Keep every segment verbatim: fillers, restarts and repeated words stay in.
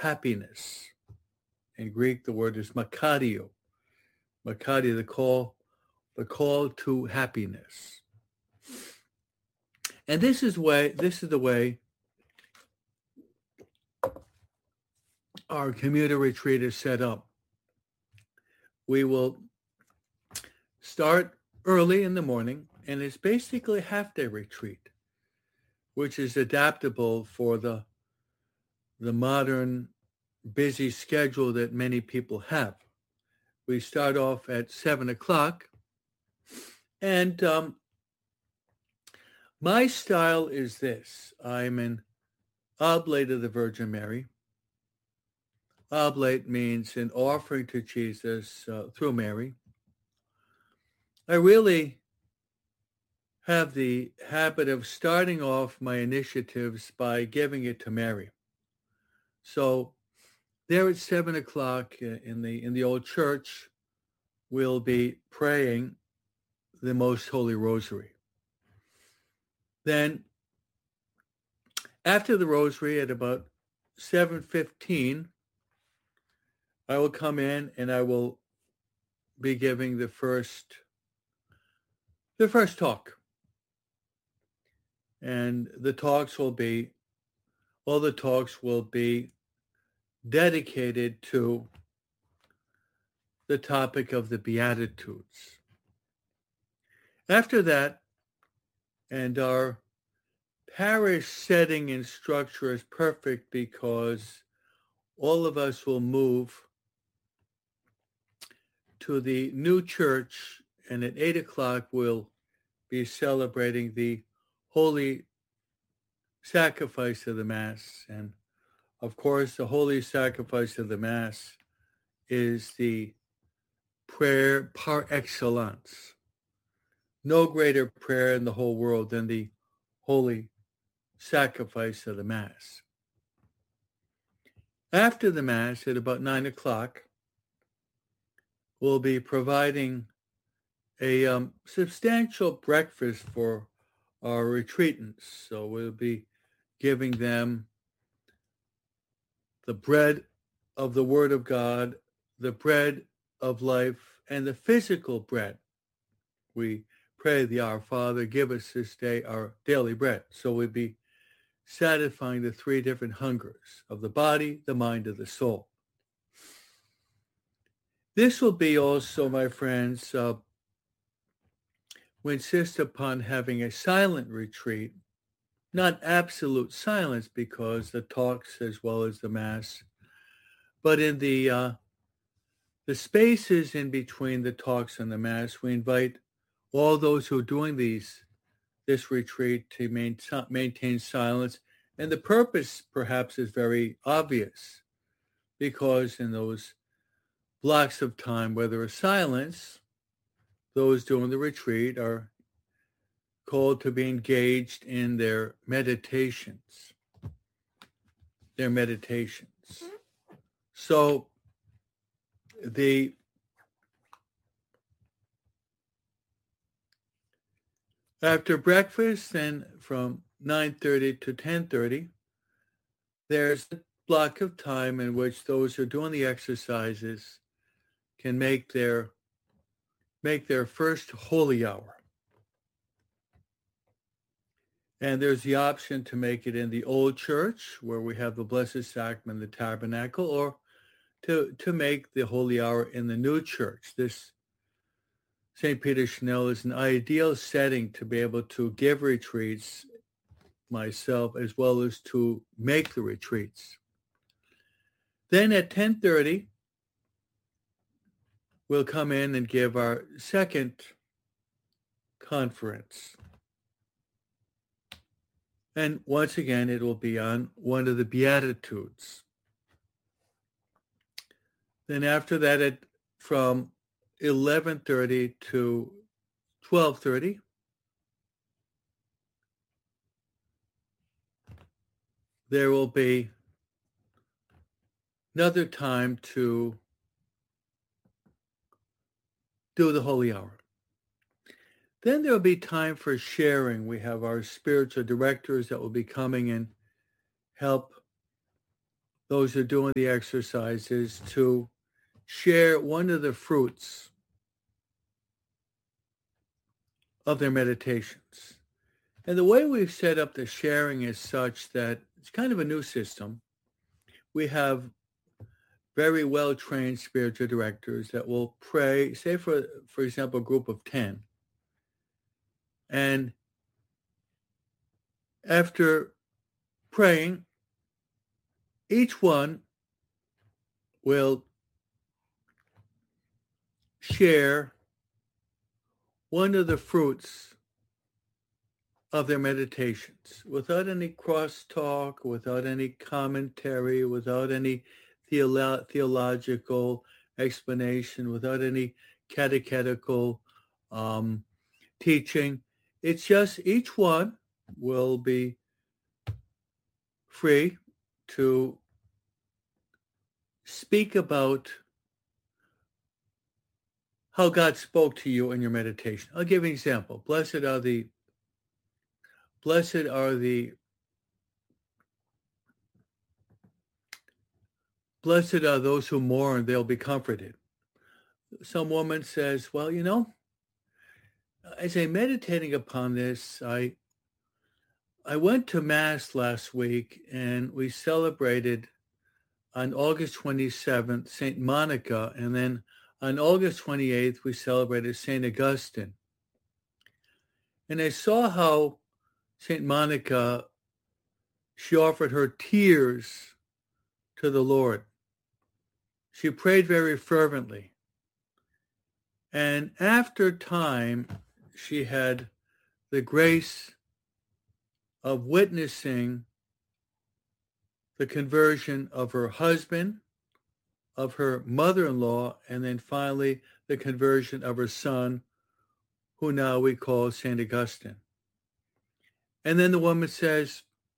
happiness. In Greek, the word is makario. Makario, the call, the call to happiness. And this is way, this is the way our commuter retreat is set up. We will start early in the morning, and it's basically a half-day retreat, which is adaptable for the, the modern busy schedule that many people have. We start off at seven o'clock, and um, my style is this. I'm an oblate of the Virgin Mary. Oblate means an offering to Jesus uh, through Mary. I really have the habit of starting off my initiatives by giving it to Mary. So there at seven o'clock in the in the old church, we'll be praying the Most Holy Rosary. Then after the Rosary at about seven fifteen, I will come in and I will be giving the first the first talk. And the talks will be, all the talks will be dedicated to the topic of the Beatitudes. After that, and our parish setting and structure is perfect because all of us will move to the new church, and at eight o'clock we'll be celebrating the Holy Sacrifice of the Mass. And of course, the Holy Sacrifice of the Mass is the prayer par excellence. No greater prayer in the whole world than the Holy Sacrifice of the Mass. After the Mass, at about nine o'clock, we'll be providing a um, substantial breakfast for our retreatants. So we'll be giving them the bread of the Word of God, the bread of life, and the physical bread. We pray the Our Father, give us this day our daily bread. So we'll be satisfying the three different hungers of the body, the mind, and the soul. This will be also, my friends, uh, we insist upon having a silent retreat, not absolute silence because the talks as well as the Mass, but in the uh, the spaces in between the talks and the Mass, we invite all those who are doing these this retreat to main, maintain silence. And the purpose perhaps is very obvious, because in those blocks of time where there is silence, those doing the retreat are called to be engaged in their meditations, their meditations. So the after breakfast, then from nine thirty to ten thirty, there's a block of time in which those who are doing the exercises can make their make their first holy hour. And there's the option to make it in the old church where we have the Blessed Sacrament, the tabernacle, or to, to make the holy hour in the new church. This Saint Peter Chanel is an ideal setting to be able to give retreats myself as well as to make the retreats. Then at ten thirty, we'll come in and give our second conference. And once again, it will be on one of the Beatitudes. Then after that, at, from eleven thirty to twelve thirty, there will be another time to do the holy hour. Then there will be time for sharing. We have our spiritual directors that will be coming and help those who are doing the exercises to share one of the fruits of their meditations. And the way we've set up the sharing is such that it's kind of a new system. We have very well-trained spiritual directors that will pray, say for, for example, a group of ten. And after praying, each one will share one of the fruits of their meditations without any crosstalk, without any commentary, without any theolo- theological explanation, without any catechetical um, teaching. It's just each one will be free to speak about how God spoke to you in your meditation. I'll give you an example. Blessed are the blessed are the blessed are those who mourn, they'll be comforted. Some woman says, well, you know, as I'm meditating upon this, I I went to Mass last week and we celebrated on August twenty-seventh, Saint Monica, and then on August twenty-eighth, we celebrated Saint Augustine. And I saw how Saint Monica, she offered her tears to the Lord. She prayed very fervently. And after time, she had the grace of witnessing the conversion of her husband, of her mother-in-law, and then finally the conversion of her son, who now we call Saint Augustine. And then the woman says,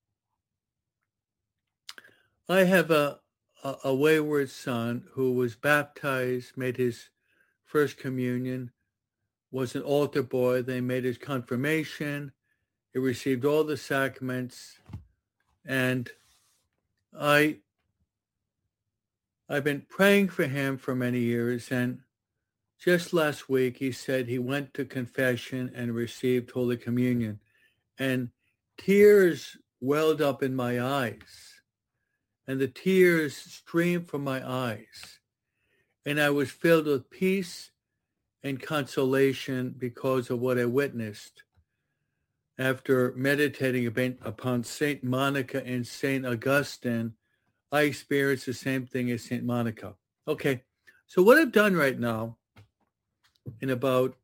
I have a, a, a wayward son who was baptized, made his first communion, was an altar boy. They made his confirmation. He received all the sacraments. And I, I've been praying for him for many years. And just last week, he said he went to confession and received Holy Communion. And tears welled up in my eyes. And the tears streamed from my eyes. And I was filled with peace and consolation because of what I witnessed after meditating upon Saint Monica and Saint Augustine. I experienced the same thing as Saint Monica. Okay, so what I've done right now, in about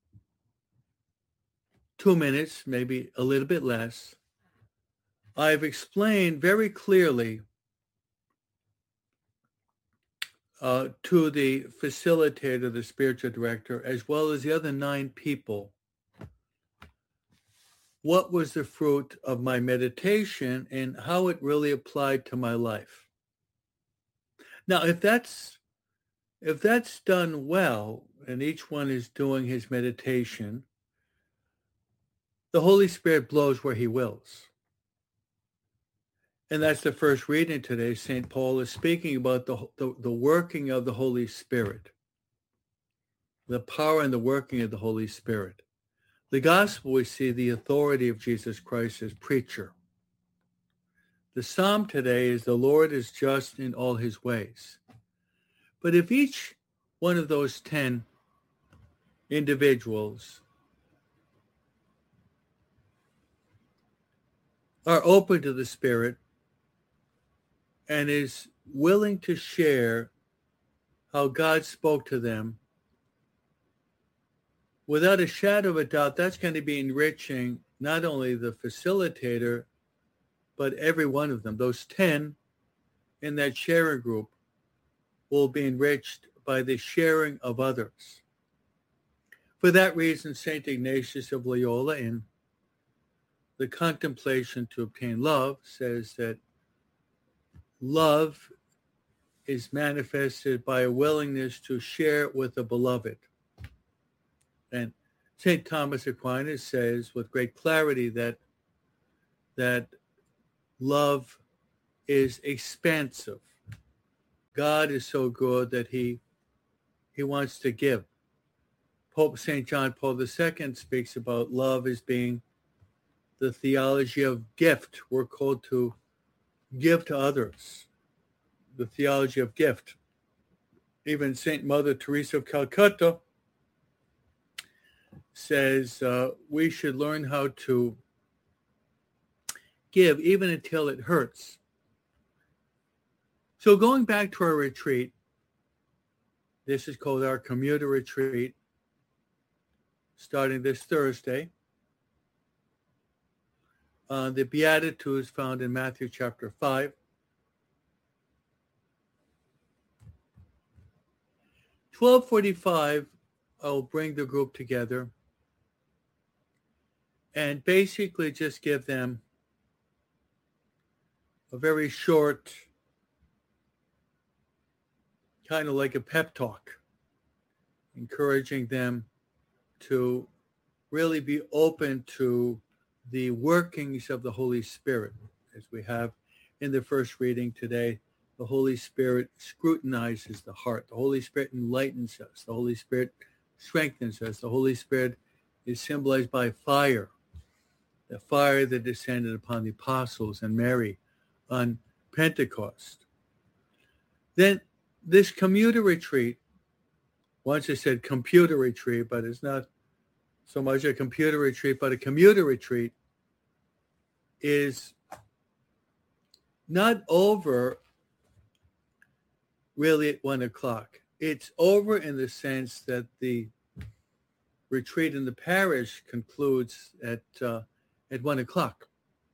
two minutes, maybe a little bit less, I've explained very clearly Uh, to the facilitator, the spiritual director, as well as the other nine people, what was the fruit of my meditation and how it really applied to my life. Now, if that's if that's done well, and each one is doing his meditation, the Holy Spirit blows where he wills. And that's the first reading today. Saint Paul is speaking about the, the, the working of the Holy Spirit, the power and the working of the Holy Spirit. The gospel, we see the authority of Jesus Christ as preacher. The psalm today is, the Lord is just in all his ways. But if each one of those ten individuals are open to the Spirit and is willing to share how God spoke to them, without a shadow of a doubt, that's going to be enriching not only the facilitator, but every one of them. Those ten in that sharing group will be enriched by the sharing of others. For that reason, Saint Ignatius of Loyola, in the Contemplation to Obtain Love, says that love is manifested by a willingness to share with the beloved. And Saint Thomas Aquinas says with great clarity that, that love is expansive. God is so good that he he wants to give. Pope Saint John Paul the Second speaks about love as being the theology of gift. We're called to give to others, the theology of gift. Even Saint Mother Teresa of Calcutta says uh, we should learn how to give even until it hurts. So going back to our retreat, this is called our commuter retreat, starting this Thursday. Uh, the Beatitudes found in Matthew chapter five. twelve forty-five, I'll bring the group together and basically just give them a very short, kind of like a pep talk, encouraging them to really be open to the workings of the Holy Spirit. As we have in the first reading today, the Holy Spirit scrutinizes the heart. The Holy Spirit enlightens us. The Holy Spirit strengthens us. The Holy Spirit is symbolized by fire, the fire that descended upon the apostles and Mary on Pentecost. Then this commuter retreat, once I said computer retreat, but it's not so much a computer retreat, but a commuter retreat, is not over really at one o'clock. It's over in the sense that the retreat in the parish concludes at uh, at one o'clock.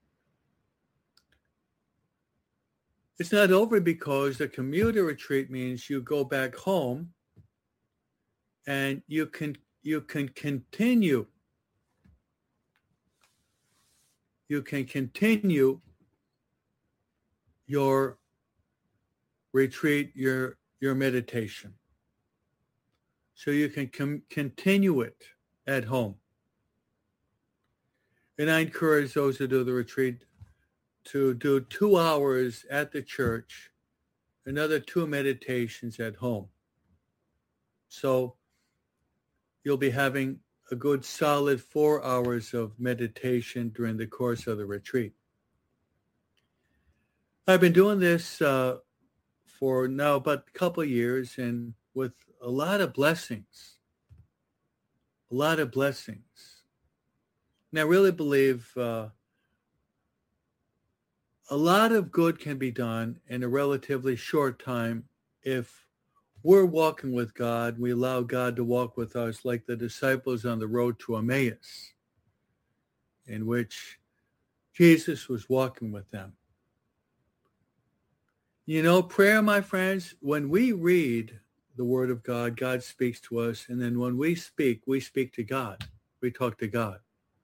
It's not over because the commuter retreat means you go back home and you can you can continue you can continue your retreat, your your meditation. So you can com- continue it at home. And I encourage those who do the retreat to do two hours at the church, another two meditations at home. So you'll be having a good solid four hours of meditation during the course of the retreat. I've been doing this uh, for now about a couple of years, and with a lot of blessings, a lot of blessings. And I really believe uh, a lot of good can be done in a relatively short time if we're walking with God. We allow God to walk with us like the disciples on the road to Emmaus, in which Jesus was walking with them. You know, prayer, my friends, when we read the Word of God, God speaks to us. And then when we speak, we speak to God. We talk to God.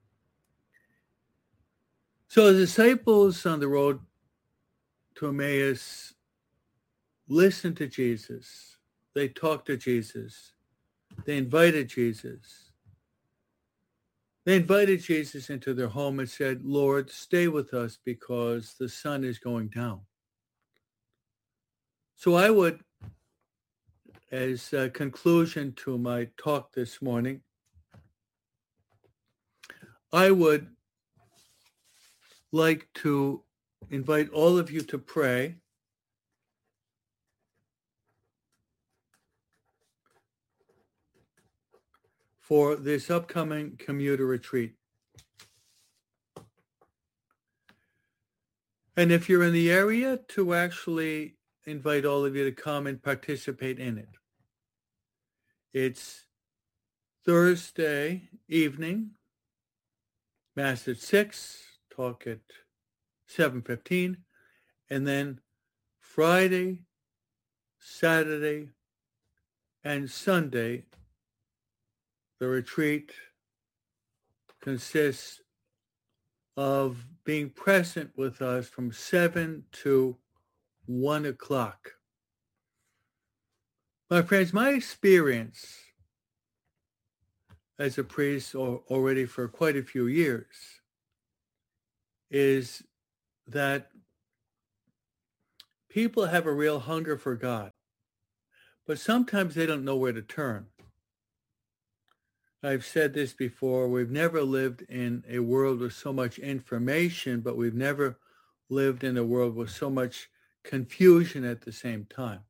So the disciples on the road to Emmaus listened to Jesus. They talked to Jesus. They invited Jesus. They invited Jesus into their home and said, Lord, stay with us because the sun is going down. So I would, as a conclusion to my talk this morning, I would like to invite all of you to pray for this upcoming commuter retreat. And if you're in the area, to actually invite all of you to come and participate in it. It's Thursday evening, Mass at six, talk at seven fifteen, and then Friday, Saturday, and Sunday, the retreat consists of being present with us from seven to one o'clock. My friends, my experience as a priest or already for quite a few years is that people have a real hunger for God, but sometimes they don't know where to turn. I've said this before, we've never lived in a world with so much information, but we've never lived in a world with so much confusion at the same time.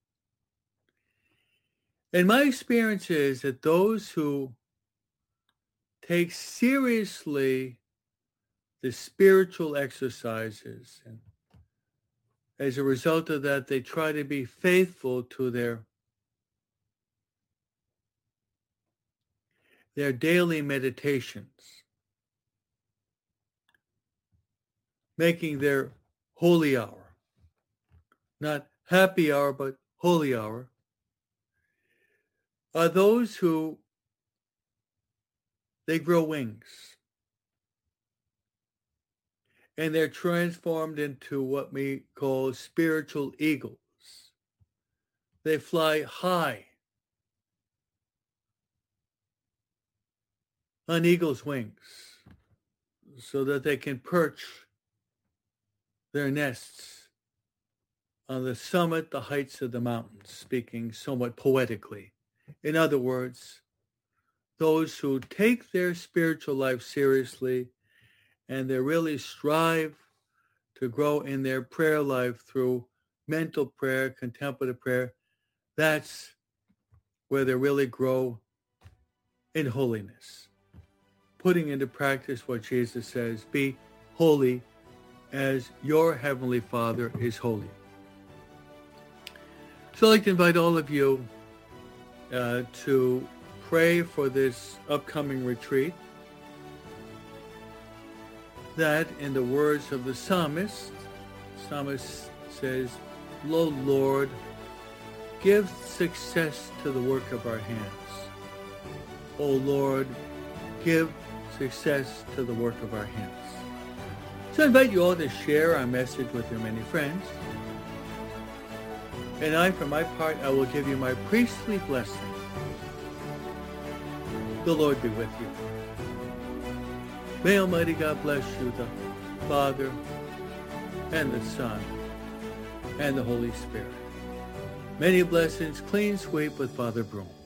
And my experience is that those who take seriously the spiritual exercises, and as a result of that, they try to be faithful to their their daily meditations, making their holy hour, not happy hour, but holy hour, are those who they grow wings. And they're transformed into what we call spiritual eagles. They fly high on eagle's wings so that they can perch their nests on the summit, the heights of the mountains, speaking somewhat poetically. In other words, those who take their spiritual life seriously and they really strive to grow in their prayer life through mental prayer, contemplative prayer, that's where they really grow in holiness, putting into practice what Jesus says, be holy as your Heavenly Father is holy. So I'd like to invite all of you uh, to pray for this upcoming retreat, that in the words of the psalmist, the psalmist says, "Lo Lord, give success to the work of our hands. O Lord, give success to the work of our hands." So I invite you all to share our message with your many friends. And I, for my part, I will give you my priestly blessing. The Lord be with you. May Almighty God bless you, the Father, and the Son, and the Holy Spirit. Many blessings, clean sweep with Father Broom.